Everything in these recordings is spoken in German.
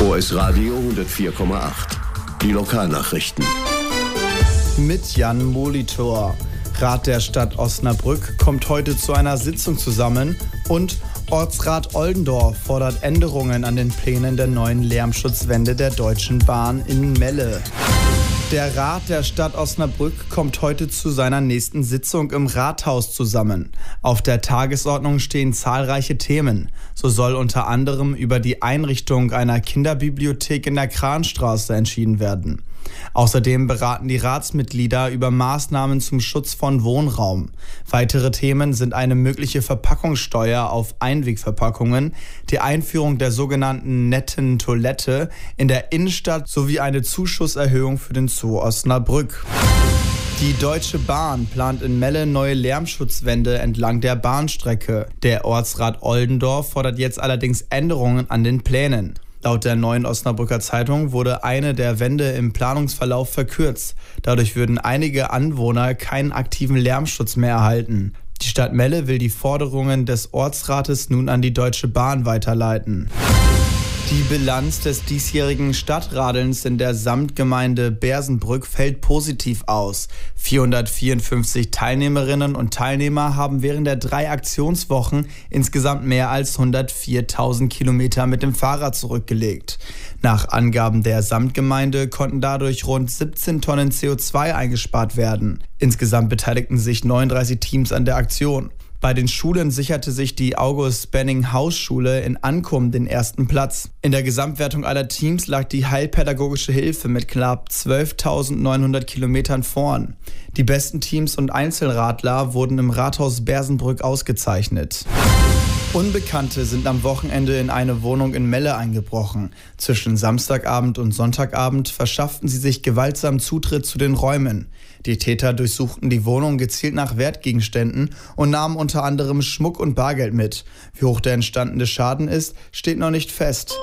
OS Radio 104,8. Die Lokalnachrichten. Mit Jan Molitor. Rat der Stadt Osnabrück kommt heute zu einer Sitzung zusammen und Ortsrat Oldendorf fordert Änderungen an den Plänen der neuen Lärmschutzwende der Deutschen Bahn in Melle. Der Rat der Stadt Osnabrück kommt heute zu seiner nächsten Sitzung im Rathaus zusammen. Auf der Tagesordnung stehen zahlreiche Themen. So soll unter anderem über die Einrichtung einer Kinderbibliothek in der Kranstraße entschieden werden. Außerdem beraten die Ratsmitglieder über Maßnahmen zum Schutz von Wohnraum. Weitere Themen sind eine mögliche Verpackungssteuer auf Einwegverpackungen, die Einführung der sogenannten netten Toilette in der Innenstadt sowie eine Zuschusserhöhung für den Zoo Osnabrück. Die Deutsche Bahn plant in Melle neue Lärmschutzwände entlang der Bahnstrecke. Der Ortsrat Oldendorf fordert jetzt allerdings Änderungen an den Plänen. Laut der Neuen Osnabrücker Zeitung wurde eine der Wände im Planungsverlauf verkürzt. Dadurch würden einige Anwohner keinen aktiven Lärmschutz mehr erhalten. Die Stadt Melle will die Forderungen des Ortsrates nun an die Deutsche Bahn weiterleiten. Die Bilanz des diesjährigen Stadtradelns in der Samtgemeinde Bersenbrück fällt positiv aus. 454 Teilnehmerinnen und Teilnehmer haben während der 3 Aktionswochen insgesamt mehr als 104.000 Kilometer mit dem Fahrrad zurückgelegt. Nach Angaben der Samtgemeinde konnten dadurch rund 17 Tonnen CO2 eingespart werden. Insgesamt beteiligten sich 39 Teams an der Aktion. Bei den Schulen sicherte sich die August-Benning-Haus-Schule in Ankum den ersten Platz. In der Gesamtwertung aller Teams lag die Heilpädagogische Hilfe mit knapp 12.900 Kilometern vorn. Die besten Teams und Einzelradler wurden im Rathaus Bersenbrück ausgezeichnet. Unbekannte sind am Wochenende in eine Wohnung in Melle eingebrochen. Zwischen Samstagabend und Sonntagabend verschafften sie sich gewaltsam Zutritt zu den Räumen. Die Täter durchsuchten die Wohnung gezielt nach Wertgegenständen und nahmen unter anderem Schmuck und Bargeld mit. Wie hoch der entstandene Schaden ist, steht noch nicht fest.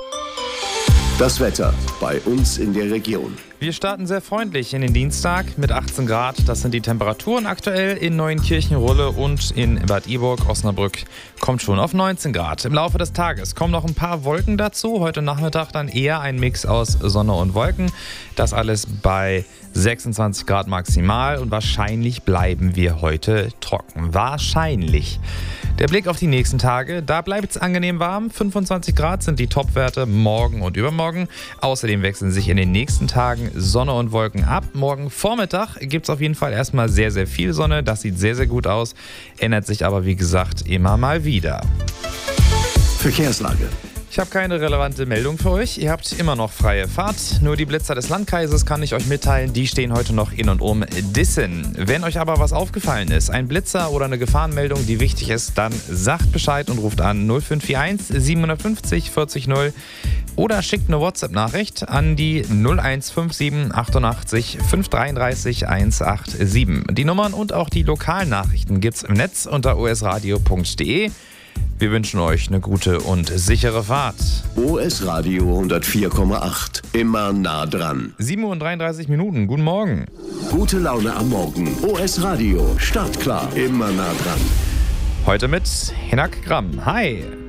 Das Wetter bei uns in der Region. Wir starten sehr freundlich in den Dienstag mit 18 Grad. Das sind die Temperaturen aktuell in Neuenkirchen-Rulle und in Bad Iburg. Osnabrück kommt schon auf 19 Grad. Im Laufe des Tages kommen noch ein paar Wolken dazu. Heute Nachmittag dann eher ein Mix aus Sonne und Wolken. Das alles bei 26 Grad maximal und wahrscheinlich bleiben wir heute trocken. Wahrscheinlich. Der Blick auf die nächsten Tage, da bleibt es angenehm warm. 25 Grad sind die Topwerte morgen und übermorgen. Außerdem wechseln sich in den nächsten Tagen Sonne und Wolken ab. Morgen Vormittag gibt es auf jeden Fall erstmal sehr, sehr viel Sonne. Das sieht sehr, sehr gut aus. Ändert sich aber, wie gesagt, immer mal wieder. Verkehrslage. Ich habe keine relevante Meldung für euch. Ihr habt immer noch freie Fahrt. Nur die Blitzer des Landkreises kann ich euch mitteilen. Die stehen heute noch in und um Dissen. Wenn euch aber was aufgefallen ist, ein Blitzer oder eine Gefahrenmeldung, die wichtig ist, dann sagt Bescheid und ruft an 0541 750 40 0 oder schickt eine WhatsApp-Nachricht an die 0157 88 533 187. Die Nummern und auch die Lokalnachrichten gibt's im Netz unter osradio.de. Wir wünschen euch eine gute und sichere Fahrt. OS Radio 104,8. Immer nah dran. 7:33 Uhr. Guten Morgen. Gute Laune am Morgen. OS Radio. Startklar. Immer nah dran. Heute mit Hinak Gramm. Hi.